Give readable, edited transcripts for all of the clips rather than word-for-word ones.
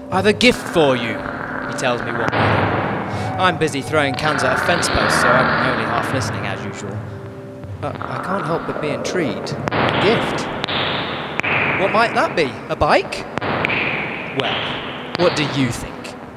"I've a gift for you," he tells me one morning. I'm busy throwing cans at a fence post, so I'm only half listening as usual. But I can't help but be intrigued. A gift? What might that be? A bike? Well, what do you think?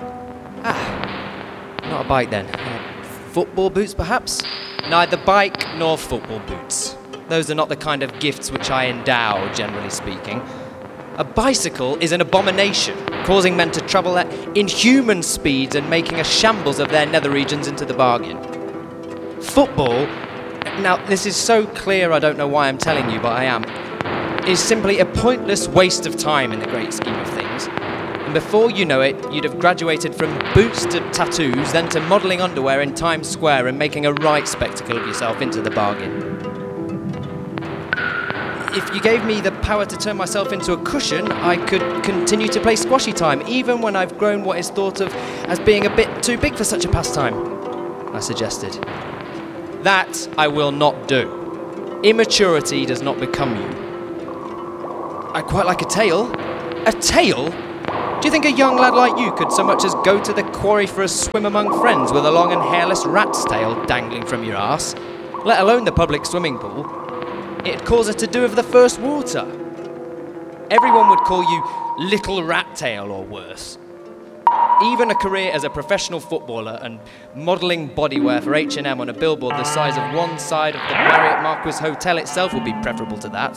Not a bike then. Football boots, perhaps? Neither bike nor football boots. Those are not the kind of gifts which I endow, generally speaking. A bicycle is an abomination, causing men to travel at inhuman speeds and making a shambles of their nether regions into the bargain. Football, now this is so clear I don't know why I'm telling you, but I am, is simply a pointless waste of time in the great scheme of things. And before you know it, you'd have graduated from boots to tattoos, then to modelling underwear in Times Square and making a right spectacle of yourself into the bargain. If you gave me the power to turn myself into a cushion, I could continue to play squashy time, even when I've grown what is thought of as being a bit too big for such a pastime, I suggested. That I will not do. Immaturity does not become you. I quite like a tail. A tail? Do you think a young lad like you could so much as go to the quarry for a swim among friends with a long and hairless rat's tail dangling from your arse? Let alone the public swimming pool. It'd cause a to-do of the first water. Everyone would call you Little Rat Tail or worse. Even a career as a professional footballer and modelling bodywear for H&M on a billboard the size of one side of the Marriott Marquis Hotel itself would be preferable to that.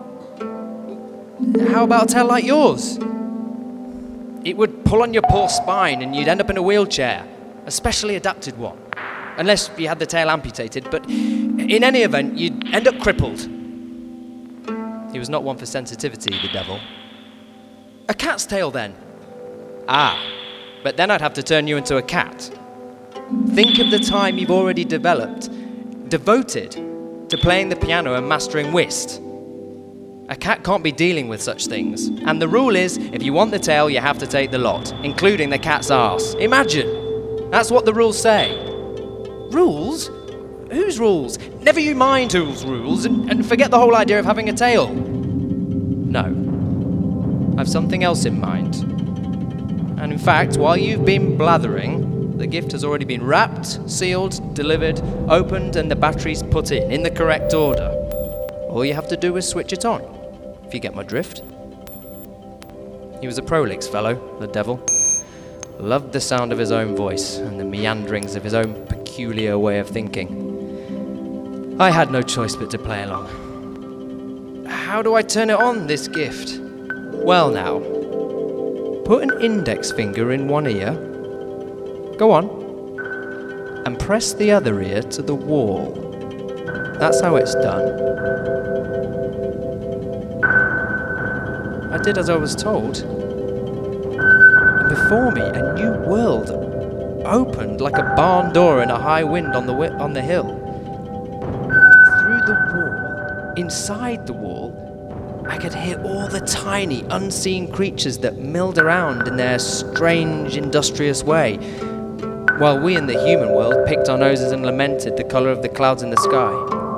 How about a tail like yours? It would pull on your poor spine and you'd end up in a wheelchair, a specially adapted one. Unless you had the tail amputated, but in any event, you'd end up crippled. He was not one for sensitivity, the devil. A cat's tail, then? But then I'd have to turn you into a cat. Think of the time you've already devoted to playing the piano and mastering whist. A cat can't be dealing with such things. And the rule is, if you want the tail, you have to take the lot, including the cat's arse. Imagine! That's what the rules say. Rules? Whose rules? Never you mind whose rules, and forget the whole idea of having a tail. No. I've something else in mind. And in fact, while you've been blathering, the gift has already been wrapped, sealed, delivered, opened, and the batteries put in the correct order. All you have to do is switch it on, if you get my drift. He was a prolix fellow, the devil. Loved the sound of his own voice and the meanderings of his own peculiar way of thinking. I had no choice but to play along. How do I turn it on, this gift? Well now, put an index finger in one ear, go on, and press the other ear to the wall. That's how it's done. I did as I was told. And before me, a new world opened like a barn door in a high wind on the hill. Through the wall, inside the wall, I could hear all the tiny, unseen creatures that milled around in their strange, industrious way, while we in the human world picked our noses and lamented the colour of the clouds in the sky.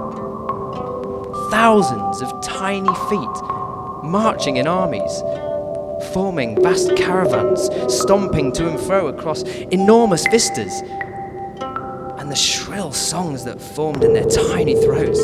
Thousands of tiny feet, marching in armies, forming vast caravans, stomping to and fro across enormous vistas, and the shrill songs that formed in their tiny throats.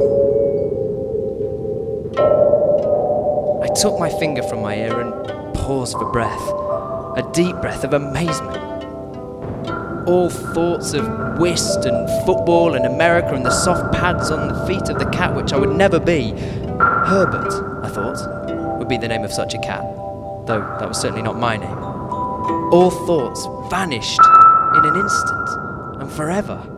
I took my finger from my ear and paused for breath, a deep breath of amazement. All thoughts of whist and football and America and the soft pads on the feet of the cat which I would never be. Herbert, I thought, would be the name of such a cat, though that was certainly not my name. All thoughts vanished in an instant and forever.